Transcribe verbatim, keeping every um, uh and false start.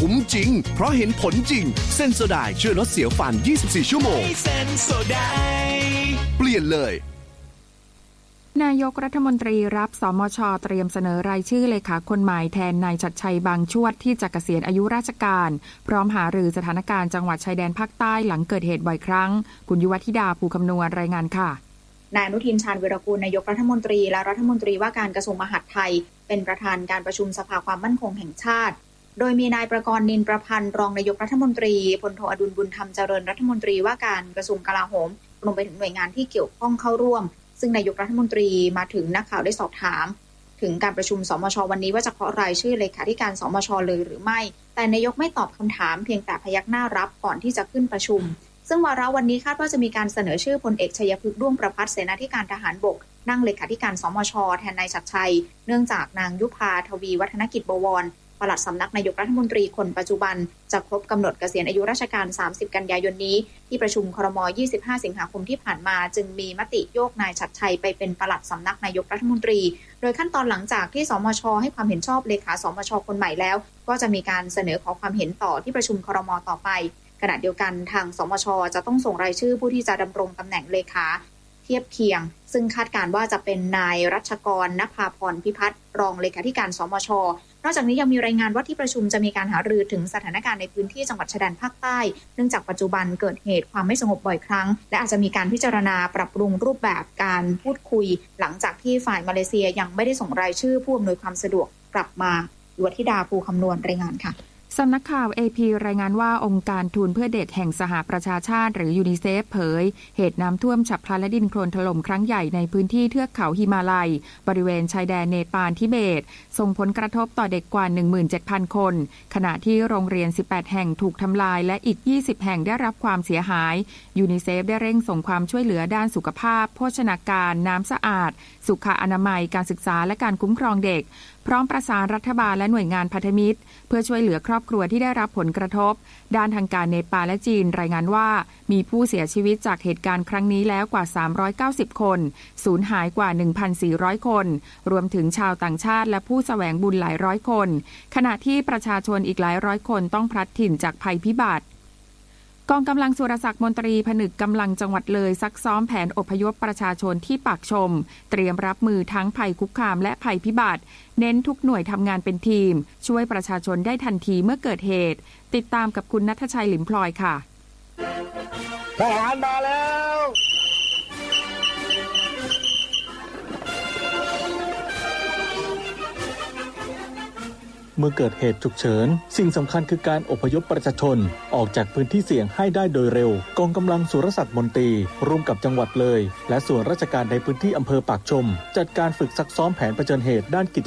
คุ้มจริงเพราะเห็นผลจริงเซนโซไดช่วยลดเสียวฟันยี่สิบสี่ชั่วโมงเซนโซไดเปลี่ยนเลยนายกรัฐมนตรีรับสมช.เตรียมเสนอรายชื่อเลขาคนใหม่แทนนายชัดชัยบางชวดที่จะเกษียณอายุราชการพร้อมหารือสถานการณ์จังหวัดชายแดนภาคใต้หลังเกิดเหตุบ่อยครั้งคุณยุวธิดาภูคำนวณรายงานค่ะนายอนุทินชาญวีรกูลนายกรัฐมนตรีและรัฐมนตรีว่าการกระทรวงมหาดไทยเป็นประธานการประชุมสภาความมั่นคงแห่งชาติโดยมีนายประกรณ์นินประพันธ์รองนายกรัฐมนตรีพลโทอดุลบุญธรรมเจริญรัฐมนตรีว่าการกระทรวงกลาโหมรวมไปถึงหน่วยงานที่เกี่ยวข้องเข้าร่วมซึ่งนายกรัฐมนตรีมาถึงนักข่าวได้สอบถามถึงการประชุมสมช.วันนี้ว่าจะเคาะรายชื่อเลขาธิการสมช.เลยหรือไม่แต่นายกไม่ตอบคำถามเพียงแต่พยักหน้ารับก่อนที่จะขึ้นประชุมซึ่งวาระวันนี้คาดว่าจะมีการเสนอชื่อพลเอกชัยพฤกษ์ด้วงประภัสเสนาธิการทหารบกนั่งเลขาธิการสมช.แทนนายชัดชัยเนื่องจากนางยุพาทวีวัฒนกิจบวรปลัดสำนักนายกรัฐมนตรีคนปัจจุบันจะครบกำหนดเกษียณอายุราชการสามสิบกันยายนนี้ที่ประชุมครม. ยี่สิบห้าสิงหาคมที่ผ่านมาจึงมีมติโยกนายชัดชัยไปเป็นปลัดสำนักนายกรัฐมนตรีโดยขั้นตอนหลังจากที่สมช.ให้ความเห็นชอบเลขาสมช.คนใหม่แล้วก็จะมีการเสนอขอความเห็นต่อที่ประชุมครม.ต่อไปขณะเดียวกันทางสมช.จะต้องส่งรายชื่อผู้ที่จะดำรงตำแหน่งเลขาเทียบเคียงซึ่งคาดการณ์ว่าจะเป็นนายรัชกรณภาพรพิพัฒน์รองเลขาธิการสมช.นอกจากนี้ยังมีรายงานว่าที่ประชุมจะมีการหารือถึงสถานการณ์ในพื้นที่จังหวัดชายแดนภาคใต้เนื่องจากปัจจุบันเกิดเหตุความไม่สงบบ่อยครั้งและอาจจะมีการพิจารณาปรับปรุงรูปแบบการพูดคุยหลังจากที่ฝ่ายมาเลเซียยังไม่ได้ส่งรายชื่อผู้อำนวยความสะดวกกลับมายุวธิดาภูคำนวณรายงานค่ะสำนักข่าว เอ พี รายงานว่าองค์การทูลเพื่อเด็กแห่งสหประชาชาติหรือยูนิเซฟเผยเหตุน้ำท่วมฉับพลันและดินโคลนถล่มครั้งใหญ่ในพื้นที่เทือกเขาหิมาลัยบริเวณชายแดนเนปาลทิเบตส่งผลกระทบต่อเด็กกว่า หนึ่งหมื่นเจ็ดพัน คนขณะที่โรงเรียนสิบแปดแห่งถูกทำลายและอีกยี่สิบแห่งได้รับความเสียหายยูนิเซฟได้เร่งส่งความช่วยเหลือด้านสุขภาพโภชนาการน้ำสะอาดสุขอนามัยการศึกษาและการคุ้มครองเด็กพร้อมประสานรัฐบาลและหน่วยงานพันธมิตรเพื่อช่วยเหลือครอบครัวที่ได้รับผลกระทบด้านทางการเนปาลและจีนรายงานว่ามีผู้เสียชีวิตจากเหตุการณ์ครั้งนี้แล้วกว่าสามร้อยเก้าสิบคนสูญหายกว่า หนึ่งพันสี่ร้อย คนรวมถึงชาวต่างชาติและผู้แสวงบุญหลายร้อยคนขณะที่ประชาชนอีกหลายร้อยคนต้องพลัดถิ่นจากภัยพิบัติกองกำลังสุรศักดิ์มนตรีผนึกกำลังจังหวัดเลยซักซ้อมแผนอพยพประชาชนที่ปากชมเตรียมรับมือทั้งภัยคุกคามและภัยพิบัติเน้นทุกหน่วยทำงานเป็นทีมช่วยประชาชนได้ทันทีเมื่อเกิดเหตุติดตามกับคุณณัฐชัยหลิมพลอยค่ะทหารมาแล้วเมื่อเกิดเหตุฉุกเฉินสิ่งสำคัญคือการอพยพประชาชนออกจากพื้นที่เสี่ยงให้ได้โดยเร็วกองกำลังสุรศักดิ์มนตรีร่วมกับจังหวัดเลยและส่วนราชการในพื้นที่อำเภอปากชมจัดการฝึกซักซ้อมแผนเผชิญเหตุด้านกิจ